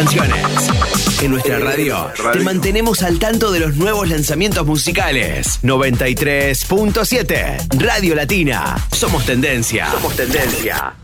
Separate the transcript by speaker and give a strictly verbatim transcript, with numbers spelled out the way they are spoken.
Speaker 1: canciones. En nuestra radio te mantenemos al tanto de los nuevos lanzamientos musicales. noventa y tres punto siete Radio Latina. Somos tendencia. Somos tendencia.